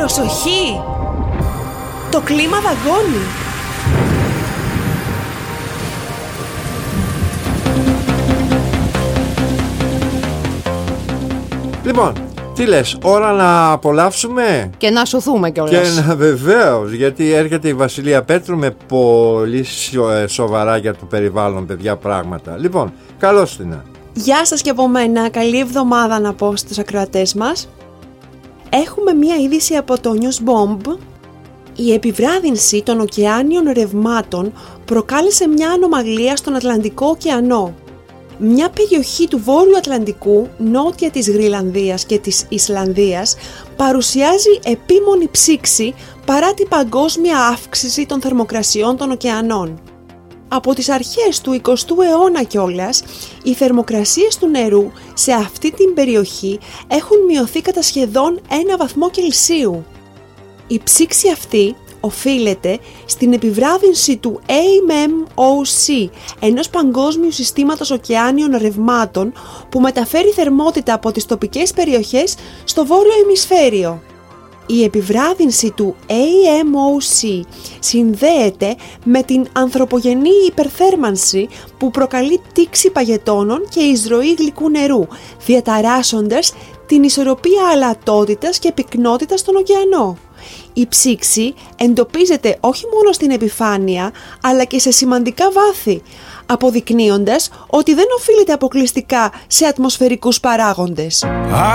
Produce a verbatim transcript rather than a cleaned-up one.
Προσοχή! Το κλίμα δαγκώνει. Λοιπόν, τι λες, ώρα να απολαύσουμε και να σωθούμε κιόλας. Και να, βεβαίως, γιατί έρχεται η Βασιλεία Πέτρου με πολύ σοβαρά για το περιβάλλον, παιδιά, πράγματα. Λοιπόν, καλώς την. Γεια σας και από μένα, καλή εβδομάδα να πω στους ακροατές μας. Έχουμε μία είδηση από το News Bomb. Η επιβράδυνση των ωκεάνιων ρευμάτων προκάλεσε μια ανομαλία στον Ατλαντικό ωκεανό. Μια περιοχή του Βόρειου Ατλαντικού, νότια της Γροιλανδίας και της Ισλανδίας, παρουσιάζει επίμονη ψήξη παρά την παγκόσμια αύξηση των θερμοκρασιών των ωκεανών. Από τις αρχές του εικοστού αιώνα κιόλας, οι θερμοκρασίες του νερού σε αυτή την περιοχή έχουν μειωθεί κατά σχεδόν ένα βαθμό Κελσίου. Η ψήξη αυτή οφείλεται στην επιβράδυνση του έι εμ ο σι, ενός παγκόσμιου συστήματος ωκεάνιων ρευμάτων που μεταφέρει θερμότητα από τις τοπικές περιοχές στο βόρειο ημισφαίριο. Η επιβράδυνση του έι εμ ο σι συνδέεται με την ανθρωπογενή υπερθέρμανση που προκαλεί τήξη παγετώνων και εισρωή γλυκού νερού, διαταράσσοντας την ισορροπία αλατότητας και πυκνότητας στον ωκεανό. Η ψήξη εντοπίζεται όχι μόνο στην επιφάνεια, αλλά και σε σημαντικά βάθη, αποδεικνύοντας ότι δεν οφείλεται αποκλειστικά σε ατμοσφαιρικούς παράγοντες.